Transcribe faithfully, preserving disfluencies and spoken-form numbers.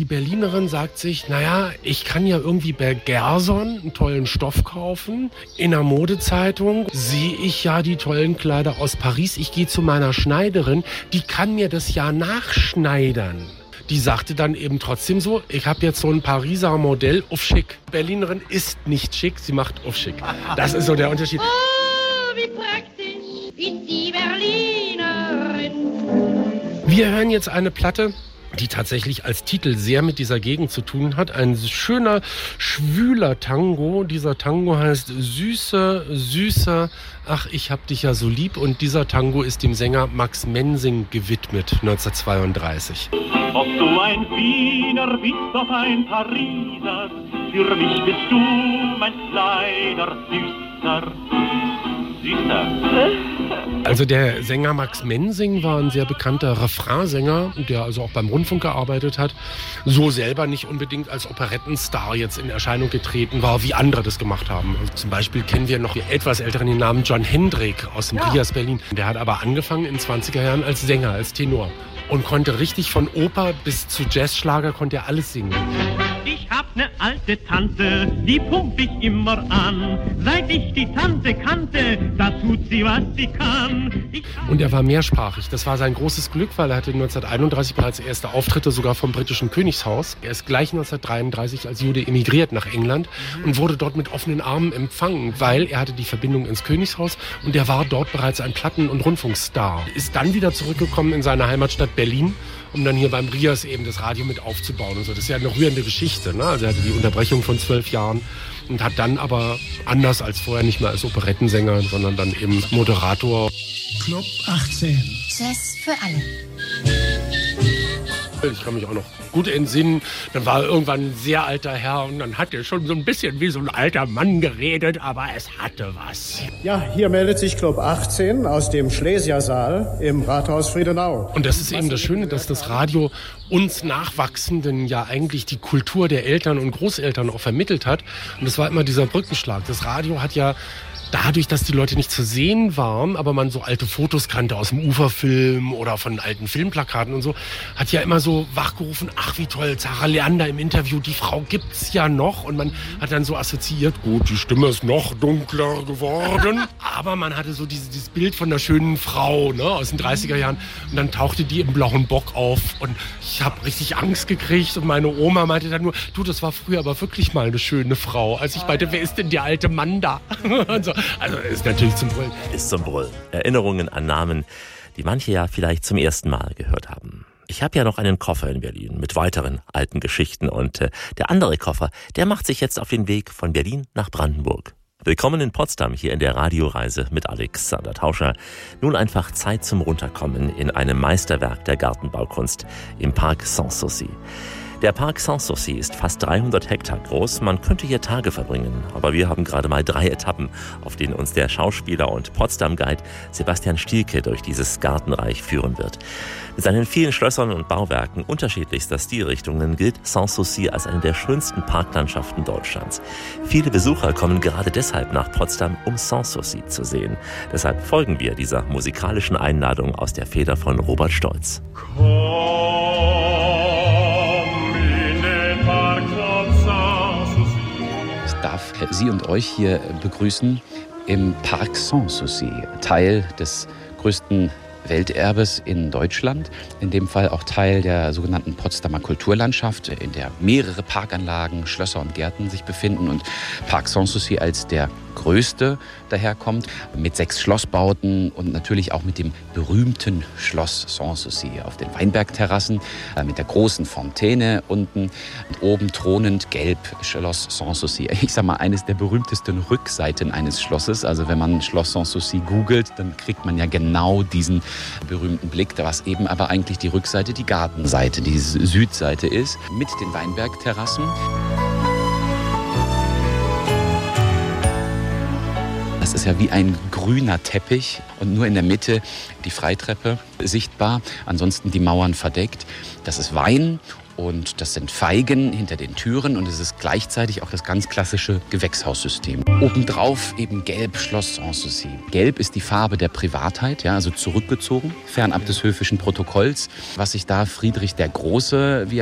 Die Berlinerin sagt sich, naja, ich kann ja irgendwie bei Gerson einen tollen Stoff kaufen. In der Modezeitung sehe ich ja die tollen Kleider aus Paris. Ich gehe zu meiner Schneiderin, die kann mir das ja nachschneidern. Die sagte dann eben trotzdem so, ich habe jetzt so ein Pariser Modell auf schick. Berlinerin ist nicht schick, sie macht auf schick. Das ist so der Unterschied. Oh, wie praktisch ist die Berlinerin. Wir hören jetzt eine Platte, die tatsächlich als Titel sehr mit dieser Gegend zu tun hat. Ein schöner, schwüler Tango. Dieser Tango heißt Süße, Süße, ach, ich hab dich ja so lieb. Und dieser Tango ist dem Sänger Max Mensing gewidmet, neunzehnhundertzweiunddreißig. Ob du ein Wiener bist, ob ein Pariser, für mich bist du mein kleiner Süßer. Süßer. Also der Sänger Max Mensing war ein sehr bekannter Refrainsänger, der also auch beim Rundfunk gearbeitet hat, so selber nicht unbedingt als Operettenstar jetzt in Erscheinung getreten war, wie andere das gemacht haben. Also zum Beispiel kennen wir noch etwas älteren den Namen John Hendrik aus dem ja. Rias Berlin. Der hat aber angefangen in den zwanziger Jahren als Sänger, als Tenor und konnte richtig von Oper bis zu Jazzschlager konnte er alles singen. Ich hab ne alte Tante, die pump ich immer an. Seit ich die Tante kannte, da tut sie, was sie kann. Und er war mehrsprachig. Das war sein großes Glück, weil er hatte neunzehnhunderteinunddreißig bereits erste Auftritte, sogar vom britischen Königshaus. Er ist gleich neunzehnhundertdreiunddreißig als Jude emigriert nach England und wurde dort mit offenen Armen empfangen, weil er hatte die Verbindung ins Königshaus und er war dort bereits ein Platten- und Rundfunkstar. Ist dann wieder zurückgekommen in seine Heimatstadt Berlin, um dann hier beim Rias eben das Radio mit aufzubauen und so. Das ist ja eine rührende Geschichte, ne? Also er hatte die Unterbrechung von zwölf Jahren und hat dann aber anders als vorher nicht mehr als Operettensänger, sondern dann eben Moderator. Club achtzehn. Jazz für alle. Ich kann mich auch noch gut entsinnen. Dann war er irgendwann ein sehr alter Herr und dann hat er schon so ein bisschen wie so ein alter Mann geredet, aber es hatte was. Ja, hier meldet sich Club achtzehn aus dem Schlesiersaal im Rathaus Friedenau. Und das ist eben das Schöne, dass das Radio uns Nachwachsenden ja eigentlich die Kultur der Eltern und Großeltern auch vermittelt hat. Und das war immer dieser Brückenschlag. Das Radio hat ja dadurch, dass die Leute nicht zu sehen waren, aber man so alte Fotos kannte aus dem Uferfilm oder von alten Filmplakaten und so, hat ja immer so wachgerufen, ach wie toll, Sarah Leander im Interview, die Frau gibt's ja noch. Und man hat dann so assoziiert, gut, die Stimme ist noch dunkler geworden. Aber man hatte so dieses, dieses Bild von einer schönen Frau, ne, aus den dreißiger Jahren. Und dann tauchte die im blauen Bock auf und ich habe richtig Angst gekriegt. Und meine Oma meinte dann nur, du, das war früher aber wirklich mal eine schöne Frau. Als ich meinte, wer ist denn der alte Mann da? Und so. Also ist natürlich zum Brüllen. Ist zum Brüllen. Erinnerungen an Namen, die manche ja vielleicht zum ersten Mal gehört haben. Ich habe ja noch einen Koffer in Berlin mit weiteren alten Geschichten und äh, der andere Koffer, der macht sich jetzt auf den Weg von Berlin nach Brandenburg. Willkommen in Potsdam, hier in der Radioreise mit Alexander Tauscher. Nun einfach Zeit zum Runterkommen in einem Meisterwerk der Gartenbaukunst im Parc Sanssouci. Der Parc Sanssouci ist fast dreihundert Hektar groß. Man könnte hier Tage verbringen. Aber wir haben gerade mal drei Etappen, auf denen uns der Schauspieler und Potsdam-Guide Sebastian Stielke durch dieses Gartenreich führen wird. Mit seinen vielen Schlössern und Bauwerken unterschiedlichster Stilrichtungen gilt Sanssouci als eine der schönsten Parklandschaften Deutschlands. Viele Besucher kommen gerade deshalb nach Potsdam, um Sanssouci zu sehen. Deshalb folgen wir dieser musikalischen Einladung aus der Feder von Robert Stolz. Ich darf Sie und euch hier begrüßen im Parc Sanssouci, Teil des größten Welterbes in Deutschland, in dem Fall auch Teil der sogenannten Potsdamer Kulturlandschaft, in der mehrere Parkanlagen, Schlösser und Gärten sich befinden und Parc Sanssouci als der größte daherkommt, mit sechs Schlossbauten und natürlich auch mit dem berühmten Schloss Sanssouci auf den Weinbergterrassen, mit der großen Fontäne unten und oben thronend gelb Schloss Sanssouci. Ich sag mal, eines der berühmtesten Rückseiten eines Schlosses. Also wenn man Schloss Sanssouci googelt, dann kriegt man ja genau diesen berühmten Blick, was eben aber eigentlich die Rückseite, die Gartenseite, die Südseite ist, mit den Weinbergterrassen. Das ist ja wie ein grüner Teppich und nur in der Mitte die Freitreppe sichtbar, ansonsten die Mauern verdeckt. Das ist Wein und das sind Feigen hinter den Türen und es ist gleichzeitig auch das ganz klassische Gewächshaussystem. Obendrauf eben Gelb Schloss Sanssouci. Gelb ist die Farbe der Privatheit, ja, also zurückgezogen, fernab des höfischen Protokolls. Was sich da Friedrich der Große, wie